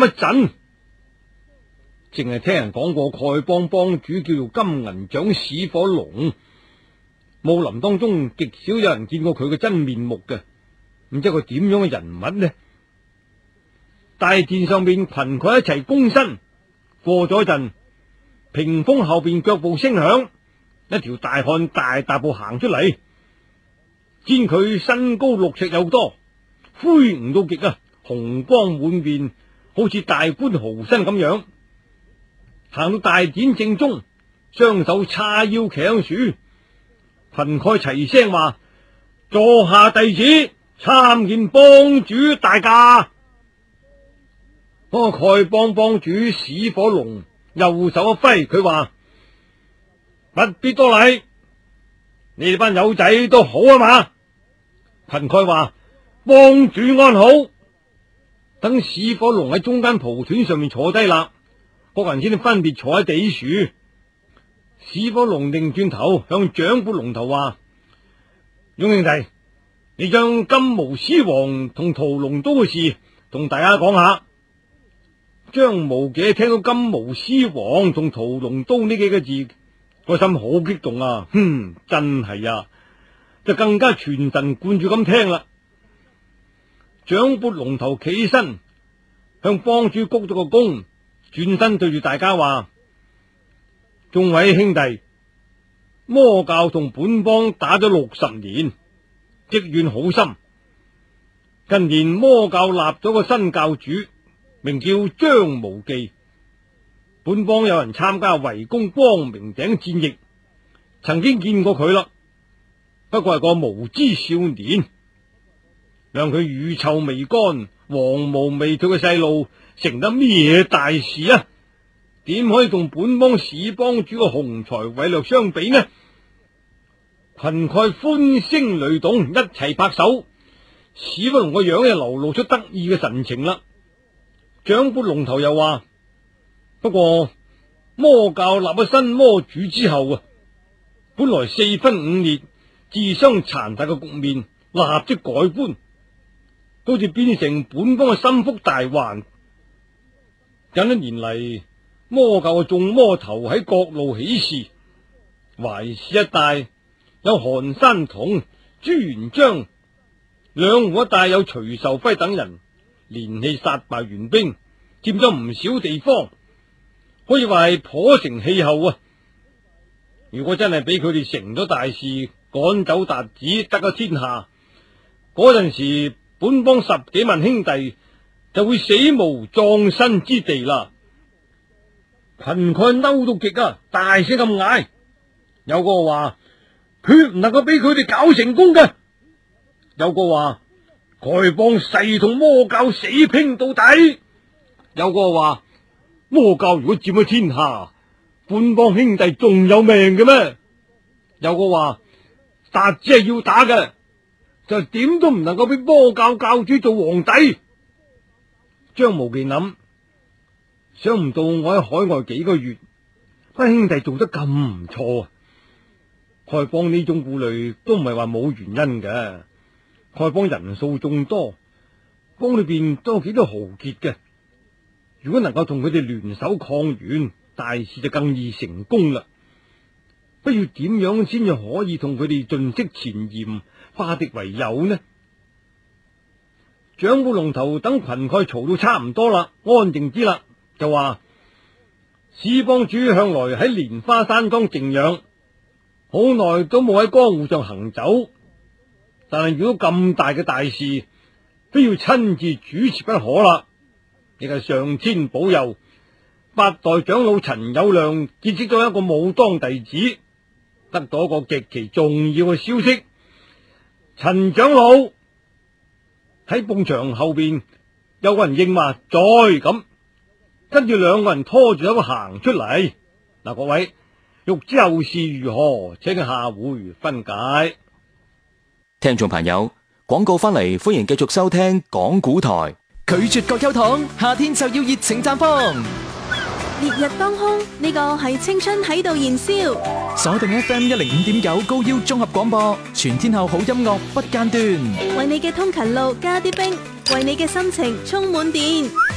一陣，淨係聽人講過丐幫幫主叫做金銀掌史火龍，武林當中極少有人見過佢嘅真面目嘅，唔知佢點樣嘅人物呢？大殿上面群丐一齊躬身，過咗一陣，屏風後邊腳步聲響，一條大漢大踏步行出嚟，見佢身高6尺有多，魁梧到極啊，紅光滿面，好似大官豪紳咁樣。行到大殿正中，雙手叉腰企喺樹，群丐齊聲話：坐下弟子參見幫主大駕。嗰個丐幫幫主史火龍右手一揮，佢話：不必多禮，你哋班友仔都好啊嘛。群丐話：幫主安好。等史火龍喺中間蒲團上面坐低啦，各人先分別坐喺地樹。史火龍擰轉頭向掌撥龍頭話：雍兄弟，你將金毛獅王同屠龍刀嘅事同大家講下。張無忌聽到金毛獅王同屠龍刀呢幾個字，個心好激動啊！真係啊，就更加全神貫注咁聽啦。掌撥龍頭企身，向幫主鞠咗個躬，轉身對住大家話：眾位兄弟，魔教同本幫打咗60年，積怨好深。近年魔教立咗個新教主，名叫張無忌。本幫有人參加圍攻光明頂戰役，曾經見過佢啦，不過係個無知少年。讓佢乳臭未乾、黃毛未脫嘅細路成得咩大事啊？點可以同本幫史幫主嘅雄才偉略相比呢？群丐歡聲雷動，一齊拍手。史不龍個樣又流露出得意嘅神情啦。掌撥龍頭又話：不過魔教立咗新魔主之後啊，本來4分5裂、自相殘殺嘅局面立即改觀，好似變成本幫嘅心腹大患。近一年嚟，魔教嘅眾魔頭喺各路起事，淮市一帶有韓山童、朱元璋，兩湖一帶有徐壽輝等人，連氣殺敗援兵，佔咗唔少地方，可以話係頗成氣候啊！如果真係俾佢哋成咗大事，趕走韃子，得咗天下，嗰陣時本幫10幾萬兄弟就會死無葬身之地啦！群丐嬲到極啊，大聲咁嗌。有個話決唔能夠俾佢哋搞成功嘅，有個話丐幫誓同魔教死拼到底，有個話魔教如果佔咗天下，本幫兄弟仲有命嘅咩？有個話韃子係要打嘅，就點都唔能夠俾魔教教主做皇帝。張無忌諗，想唔到我喺海外幾個月，班兄弟做得咁唔錯啊！丐幫呢種顧慮都唔係話冇原因嘅，丐幫人數眾多，幫裏邊都有幾多豪傑嘅。如果能夠同佢哋聯手抗袁，大事就更易成功啦。不要點樣先至可以同佢哋盡釋前嫌，化敵為友呢？掌撥龍頭等群丐嘈到差唔多啦，安靜啲啦，就話史幫主向來喺蓮花山莊靜養，好耐都冇喺江湖上行走，但係如果咁大嘅大事，非要親自主持不可啦。亦係上天保佑，8代長老陳友諒結識咗一個武當弟子，得到一個極其重要嘅消息。陳長老喺埲牆後邊有個人應話在咁，跟住2個人拖住一個行出嚟。嗱，各位欲知後事如何，請下回分解。 聽眾朋友，廣告翻嚟，歡迎繼續收聽講古台。 拒絕葛優躺，夏天就要熱情綻放。 烈日當空，呢個係青春喺度燃燒。 鎖定 FM 105.9高腰綜合廣播，全天候好音樂不間斷。 為你嘅通勤路加啲冰，為你嘅心情充滿電。